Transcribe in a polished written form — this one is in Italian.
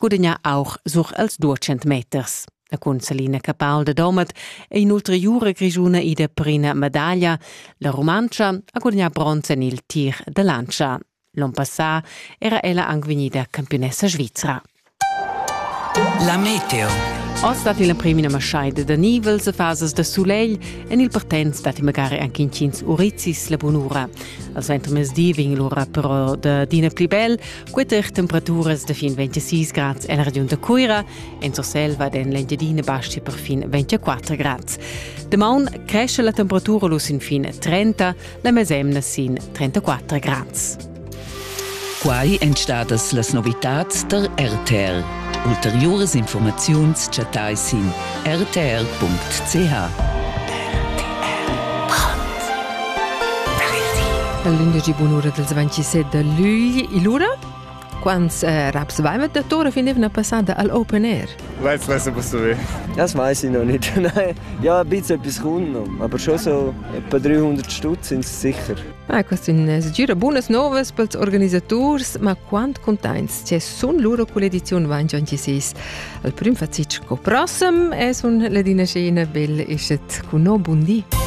guadagnar auch sur als 200 meters. La Consalina Capal de Domet e inoltre Jura Grigiuna ida prina medaglia. La Romancia ha guadagnar bronze nel tir de lancia. L'an passà era ella anche campionessa svizzera. La meteo. Oggi stati la prima maschaida da nivels e fases da soleil e nel partenz stati magari anche in cins urizis la bonura. Al centro mesdi ving l'ora però da dina pli bel, queter temperaturas da fin 26 gradi e la regione da Cuira, en so selva den l'engiadina basti per fin 24 gradi. Demaun cresce la temperatura lo sin fin 30, la mesemna sin 34 gradi. Quai entstadas las novitats der RTR. Ulteriores informaziuns chatai sin rtr.ch. L'11 buon'ora del 27 luglio. E l'ora? Quando raps vai mit der Tore finden passata all'open air? Weiß was du willst. Das weiß ich noch nicht. Nein, ja, ein bisschen etwas kommt noch. Aber schon so etwa 300 Stutz sind es sicher. Questo è gira buonas novas per gli organizzatori, ma quanto contenti c'è son loro con l'edizione 2026. Il primo facicco prossimo è son la dina scena bella e con no buondì.